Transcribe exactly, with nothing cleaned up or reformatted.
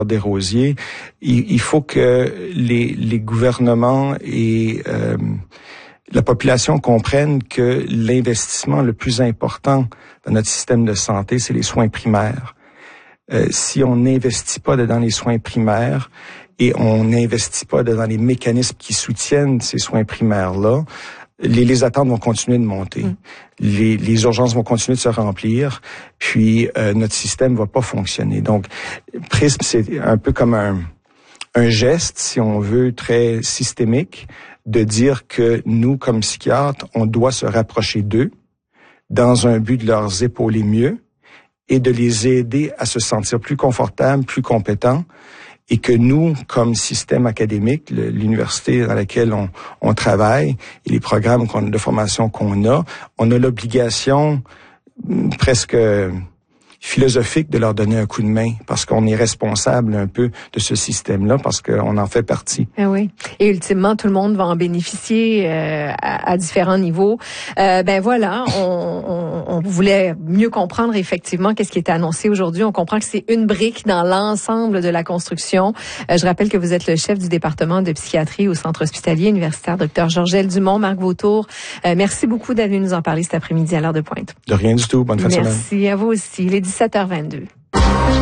des rosiers. Il, il faut que les, les gouvernements et euh, la population comprennent que l'investissement le plus important dans notre système de santé, c'est les soins primaires. Euh, si on n'investit pas dans les soins primaires et on n'investit pas dans les mécanismes qui soutiennent ces soins primaires-là, Les, les attentes vont continuer de monter. Mmh. Les, les urgences vont continuer de se remplir, puis euh, notre système va pas fonctionner. Donc, Prism, c'est un peu comme un, un geste, si on veut, très systémique, de dire que nous, comme psychiatres, on doit se rapprocher d'eux dans un but de leur épauler mieux et de les aider à se sentir plus confortables, plus compétents, et que nous, comme système académique, le, l'université dans laquelle on, on travaille et les programmes qu'on, de formation qu'on a, on a l'obligation presque philosophique de leur donner un coup de main parce qu'on est responsable un peu de ce système-là parce qu'on en fait partie. Ah oui. Et ultimement, tout le monde va en bénéficier euh, à, à différents niveaux. Euh, ben voilà, on, on, on voulait mieux comprendre effectivement qu'est-ce qui était annoncé aujourd'hui. On comprend que c'est une brique dans l'ensemble de la construction. Euh, je rappelle que vous êtes le chef du département de psychiatrie au Centre hospitalier universitaire Dr Georgel Dumont. Marc Vautour, euh, merci beaucoup d'être venu nous en parler cet après-midi à l'heure de pointe. De rien du tout. Bonne fin de semaine. Merci à vous aussi. Il est dix-sept heures vingt-deux.